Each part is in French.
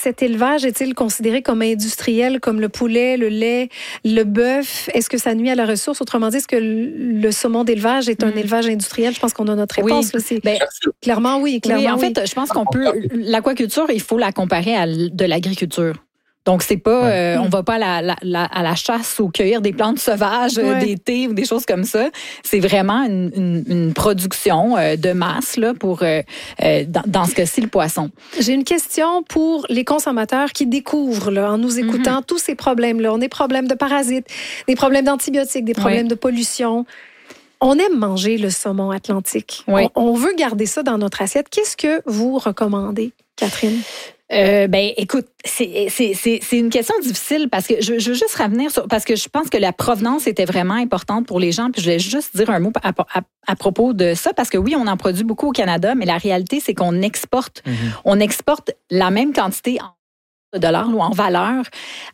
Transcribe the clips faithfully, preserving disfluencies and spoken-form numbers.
cet élevage est-il considéré comme industriel, comme le poulet, le lait, le bœuf? Est-ce que ça nuit à la ressource? Autrement dit, est-ce que le saumon d'élevage est un mmh. élevage industriel? Je pense qu'on a notre réponse. Oui. Là, c'est... Ben, clairement, oui. Clairement, oui, en oui. fait, je pense qu'on peut... L'aquaculture, il faut la comparer à de l'agriculture. Donc, c'est pas, ouais. euh, on va pas à la, la, la, à la chasse ou cueillir des plantes sauvages, ouais. euh, des thés ou des choses comme ça. C'est vraiment une, une, une production euh, de masse là, pour, euh, euh, dans, dans ce cas-ci, le poisson. J'ai une question pour les consommateurs qui découvrent, là, en nous écoutant, mm-hmm. tous ces problèmes-là. On a des problèmes de parasites, des problèmes d'antibiotiques, des problèmes ouais. de pollution. On aime manger le saumon atlantique. Oui. On, on veut garder ça dans notre assiette. Qu'est-ce que vous recommandez, Catherine? Euh, ben, écoute, c'est, c'est, c'est, c'est une question difficile parce que je, je veux juste revenir sur, parce que je pense que la provenance était vraiment importante pour les gens. Puis je voulais juste dire un mot à, à, à propos de ça parce que oui, on en produit beaucoup au Canada, mais la réalité, c'est qu'on exporte, mm-hmm. on exporte la même quantité en de dollars ou en valeur,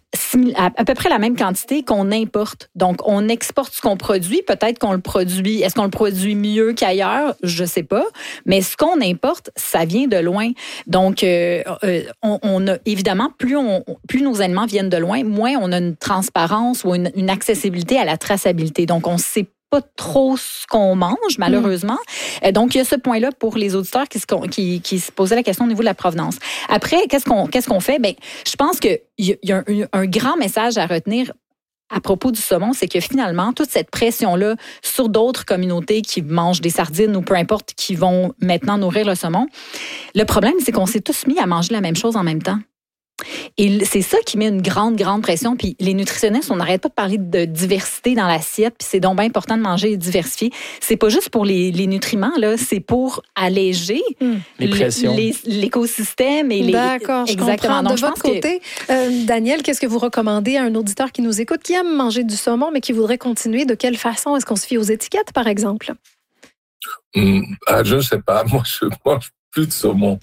à peu près la même quantité qu'on importe. Donc, on exporte ce qu'on produit. Peut-être qu'on le produit. Est-ce qu'on le produit mieux qu'ailleurs? Je sais pas. Mais ce qu'on importe, ça vient de loin. Donc, euh, on, on a évidemment, plus, on, plus nos aliments viennent de loin, moins on a une transparence ou une, une accessibilité à la traçabilité. Donc, on sait pas trop ce qu'on mange, malheureusement. Mmh. Donc, il y a ce point-là pour les auditeurs qui se, qui, qui se posaient la question au niveau de la provenance. Après, qu'est-ce qu'on, qu'est-ce qu'on fait? Bien, je pense qu'il y, y a un, un grand message à retenir à propos du saumon, c'est que finalement, toute cette pression-là sur d'autres communautés qui mangent des sardines ou peu importe, qui vont maintenant nourrir le saumon, le problème, c'est qu'on s'est tous mis à manger la même chose en même temps. Et c'est ça qui met une grande, grande pression. Puis les nutritionnistes, on n'arrête pas de parler de diversité dans l'assiette, puis c'est donc bien important de manger et diversifier. C'est pas juste pour les, les nutriments, là, c'est pour alléger mmh. les pressions. Les, l'écosystème et les... D'accord, je exactement. comprends. Donc, de votre côté, que... euh, Daniel, qu'est-ce que vous recommandez à un auditeur qui nous écoute, qui aime manger du saumon, mais qui voudrait continuer? De quelle façon? Est-ce qu'on se fie aux étiquettes, par exemple? Mmh, ah, je ne sais pas. Moi, je mange plus de saumon.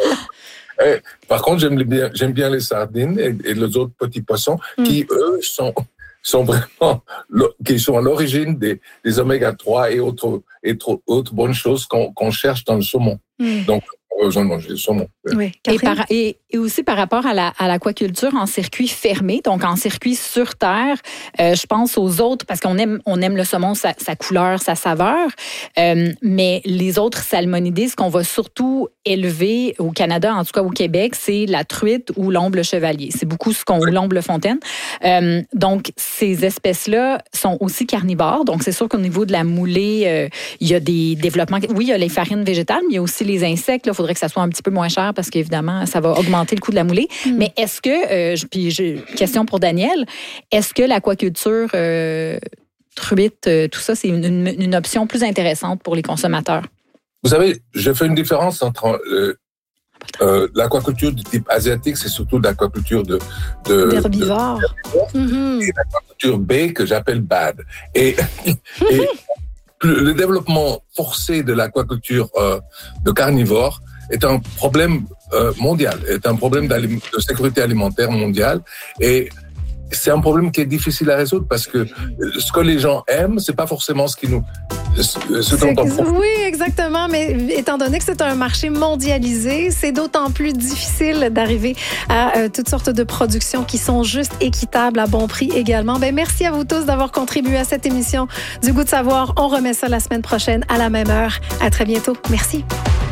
Eh, par contre, j'aime bien, j'aime bien les sardines et, et les autres petits poissons mm. qui, eux, sont, sont vraiment, qui sont à l'origine des, des oméga trois et autres, et autres bonnes choses qu'on, qu'on cherche dans le saumon. Mm. Donc, on a besoin de manger le saumon. Oui, et, par, et, et aussi par rapport à, la, à l'aquaculture en circuit fermé, donc en circuit sur terre, euh, je pense aux autres, parce qu'on aime, on aime le saumon, sa, sa couleur, sa saveur, euh, mais les autres salmonidés, ce qu'on va surtout élever au Canada, en tout cas au Québec, c'est la truite ou l'omble chevalier. C'est beaucoup ce qu'on, l'omble fontaine. Euh, donc, ces espèces-là sont aussi carnivores, donc c'est sûr qu'au niveau de la moulée, euh, il y a des développements. Oui, il y a les farines végétales, mais il y a aussi les insectes. Il faudrait que ça soit un petit peu moins cher parce qu'évidemment, ça va augmenter le coût de la moulée. Mm. Mais est-ce que, euh, puis j'ai question pour Daniel, est-ce que l'aquaculture, euh, truite, euh, tout ça, c'est une, une, une option plus intéressante pour les consommateurs? Vous savez, je fais une différence entre euh, euh, l'aquaculture du type asiatique, c'est surtout l'aquaculture de, de d'herbivores, de, mm-hmm. et l'aquaculture B que j'appelle bad. Et, et le développement forcé de l'aquaculture euh, de carnivores est un problème euh, mondial, est un problème de sécurité alimentaire mondiale, et c'est un problème qui est difficile à résoudre parce que ce que les gens aiment, c'est pas forcément ce qui nous, ce dont on profite. Oui, exactement. Mais étant donné que c'est un marché mondialisé, c'est d'autant plus difficile d'arriver à euh, toutes sortes de productions qui sont juste équitables à bon prix également. Ben merci à vous tous d'avoir contribué à cette émission du Goût de savoir. On remet ça la semaine prochaine à la même heure. À très bientôt. Merci.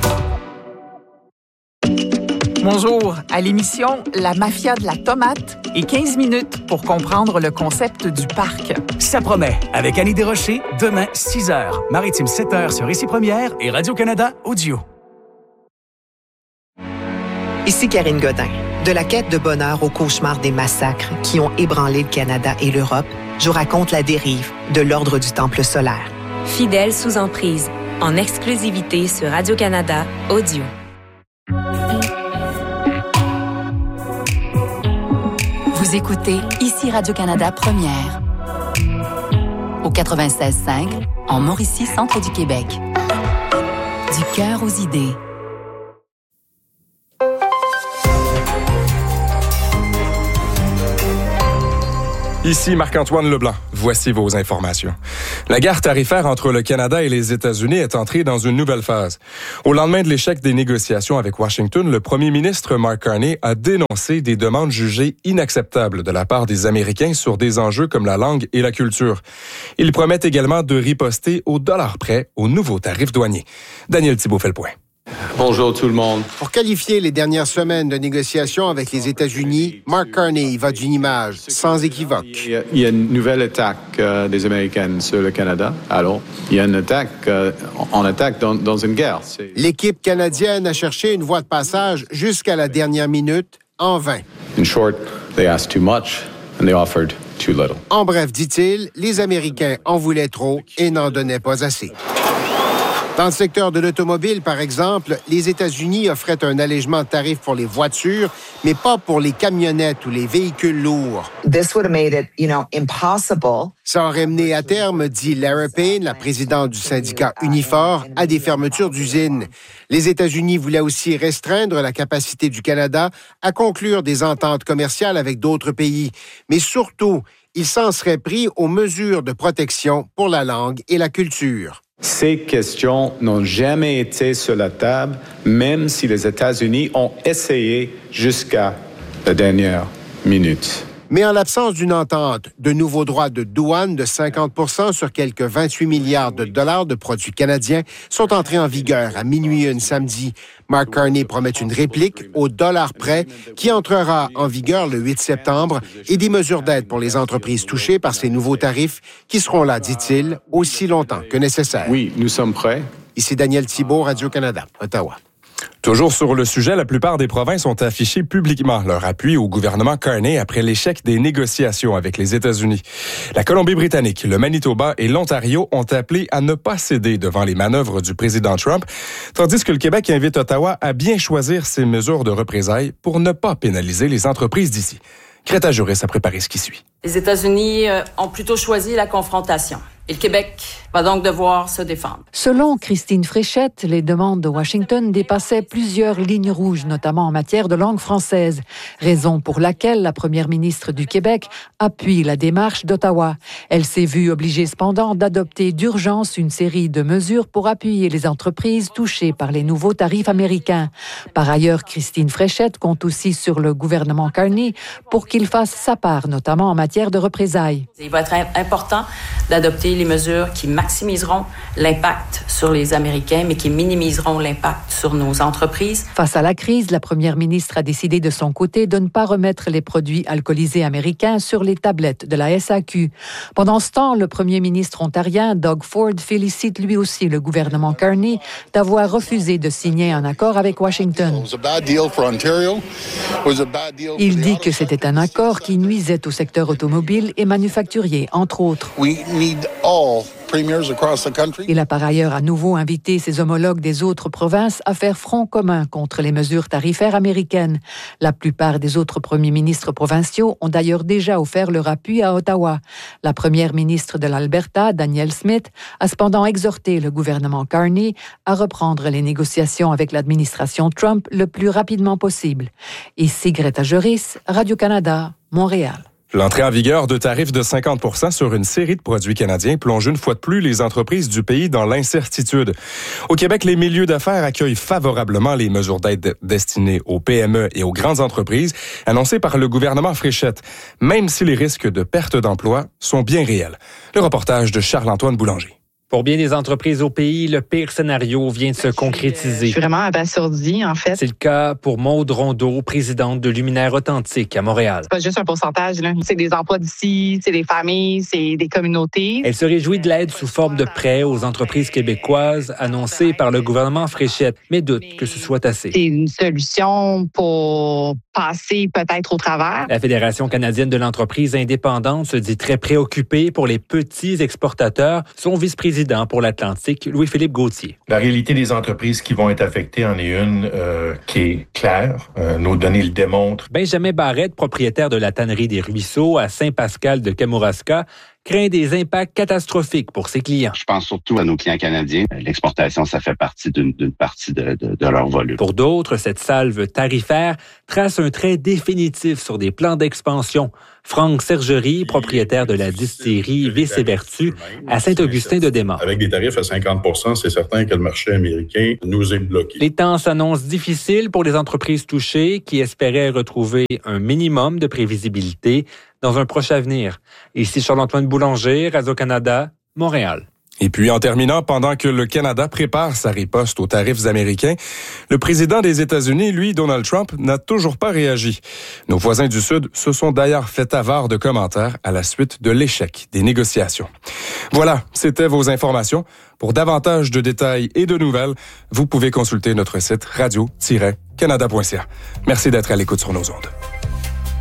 Bonjour, à l'émission La Mafia de la tomate et quinze minutes pour comprendre le concept du parc. Ça promet, avec Annie Desrochers, demain, six heures, Maritime sept heures sur Ici Première et Radio-Canada Audio. Ici Karine Godin. De la quête de bonheur au cauchemar des massacres qui ont ébranlé le Canada et l'Europe, je raconte la dérive de l'Ordre du Temple solaire. Fidèle sous emprise, en exclusivité sur Radio-Canada Audio. Vous écoutez Ici Radio-Canada Première. Au quatre-vingt-seize cinq, en Mauricie, centre du Québec. Du cœur aux idées. Ici Marc-Antoine Leblanc. Voici vos informations. La guerre tarifaire entre le Canada et les États-Unis est entrée dans une nouvelle phase. Au lendemain de l'échec des négociations avec Washington, le premier ministre Mark Carney a dénoncé des demandes jugées inacceptables de la part des Américains sur des enjeux comme la langue et la culture. Il promet également de riposter au dollar près aux nouveaux tarifs douaniers. Daniel Thibault fait le point. Bonjour tout le monde. Pour qualifier les dernières semaines de négociations avec les États-Unis, Mark Carney va d'une image sans équivoque. Il y a une nouvelle attaque euh, des Américains sur le Canada. Alors, il y a une attaque, euh, on attaque dans, dans une guerre. C'est... L'équipe canadienne a cherché une voie de passage jusqu'à la dernière minute, en vain. In short, they asked too much and they offered too little. En bref, dit-il, les Américains en voulaient trop et n'en donnaient pas assez. Dans le secteur de l'automobile, par exemple, les États-Unis offraient un allègement de tarifs pour les voitures, mais pas pour les camionnettes ou les véhicules lourds. This would have made it, you know, impossible. Ça aurait mené à terme, dit Lara Payne, la présidente du syndicat Unifor, à des fermetures d'usines. Les États-Unis voulaient aussi restreindre la capacité du Canada à conclure des ententes commerciales avec d'autres pays. Mais surtout, ils s'en seraient pris aux mesures de protection pour la langue et la culture. Ces questions n'ont jamais été sur la table, même si les États-Unis ont essayé jusqu'à la dernière minute. Mais en l'absence d'une entente, de nouveaux droits de douane de cinquante pour cent sur quelques vingt-huit milliards de dollars de produits canadiens sont entrés en vigueur à minuit une samedi. Mark Carney promet une réplique au dollar près qui entrera en vigueur le huit septembre et des mesures d'aide pour les entreprises touchées par ces nouveaux tarifs qui seront là, dit-il, aussi longtemps que nécessaire. Oui, nous sommes prêts. Ici Daniel Thibault, Radio-Canada, Ottawa. Toujours sur le sujet, la plupart des provinces ont affiché publiquement leur appui au gouvernement Carney après l'échec des négociations avec les États-Unis. La Colombie-Britannique, le Manitoba et l'Ontario ont appelé à ne pas céder devant les manœuvres du président Trump, tandis que le Québec invite Ottawa à bien choisir ses mesures de représailles pour ne pas pénaliser les entreprises d'ici. Greta Juris a préparé ce qui suit. Les États-Unis ont plutôt choisi la confrontation. Et le Québec va donc devoir se défendre. Selon Christine Fréchette, les demandes de Washington dépassaient plusieurs lignes rouges, notamment en matière de langue française, raison pour laquelle la première ministre du Québec appuie la démarche d'Ottawa. Elle s'est vue obligée cependant d'adopter d'urgence une série de mesures pour appuyer les entreprises touchées par les nouveaux tarifs américains. Par ailleurs, Christine Fréchette compte aussi sur le gouvernement Carney pour qu'il fasse sa part, notamment en matière de représailles. Il va être important d'adopter les mesures qui maximiseront l'impact sur les Américains, mais qui minimiseront l'impact sur nos entreprises. Face à la crise, la première ministre a décidé de son côté de ne pas remettre les produits alcoolisés américains sur les tablettes de la S A Q. Pendant ce temps, le premier ministre ontarien, Doug Ford, félicite lui aussi le gouvernement Carney d'avoir refusé de signer un accord avec Washington. Il dit que c'était un accord qui nuisait au secteur automobile et manufacturier, entre autres. Il a par ailleurs à nouveau invité ses homologues des autres provinces à faire front commun contre les mesures tarifaires américaines. La plupart des autres premiers ministres provinciaux ont d'ailleurs déjà offert leur appui à Ottawa. La première ministre de l'Alberta, Danielle Smith, a cependant exhorté le gouvernement Carney à reprendre les négociations avec l'administration Trump le plus rapidement possible. Ici Greta Juris, Radio-Canada, Montréal. L'entrée en vigueur de tarifs de cinquante pour cent sur une série de produits canadiens plonge une fois de plus les entreprises du pays dans l'incertitude. Au Québec, les milieux d'affaires accueillent favorablement les mesures d'aide destinées aux P M E et aux grandes entreprises annoncées par le gouvernement Fréchette, même si les risques de perte d'emploi sont bien réels. Le reportage de Charles-Antoine Boulanger. Pour bien des entreprises au pays, le pire scénario vient de se concrétiser. Je suis vraiment abasourdie, en fait. C'est le cas pour Maude Rondeau, présidente de Luminaire Authentique à Montréal. C'est pas juste un pourcentage, là. C'est des emplois d'ici, c'est des familles, c'est des communautés. Elle se réjouit de l'aide sous forme de prêts aux entreprises québécoises annoncée par le gouvernement Fréchette, mais doute que ce soit assez. C'est une solution pour passer peut-être au travers. La Fédération canadienne de l'entreprise indépendante se dit très préoccupée pour les petits exportateurs. Son vice-président pour l'Atlantique, Louis-Philippe Gauthier. La réalité des entreprises qui vont être affectées en est une euh, qui est claire. Euh, nos données le démontrent. Benjamin Barrette, propriétaire de la tannerie des Ruisseaux à Saint-Pascal de Kamouraska, craint des impacts catastrophiques pour ses clients. Je pense surtout à nos clients canadiens. L'exportation, ça fait partie d'une, d'une partie de, de, de leur volume. Pour d'autres, cette salve tarifaire trace un trait définitif sur des plans d'expansion. Franck Sergerie, propriétaire de la distillerie Vice et Vertu à Saint-Augustin-de-Desmaures. Avec des tarifs à cinquante pour cent, c'est certain que le marché américain nous est bloqué. Les temps s'annoncent difficiles pour les entreprises touchées qui espéraient retrouver un minimum de prévisibilité dans un proche avenir. Ici Charles-Antoine Boulanger, Radio-Canada, Montréal. Et puis, en terminant, pendant que le Canada prépare sa riposte aux tarifs américains, le président des États-Unis, lui, Donald Trump, n'a toujours pas réagi. Nos voisins du Sud se sont d'ailleurs fait avare de commentaires à la suite de l'échec des négociations. Voilà, c'était vos informations. Pour davantage de détails et de nouvelles, vous pouvez consulter notre site radio tiret canada point c a. Merci d'être à l'écoute sur nos ondes.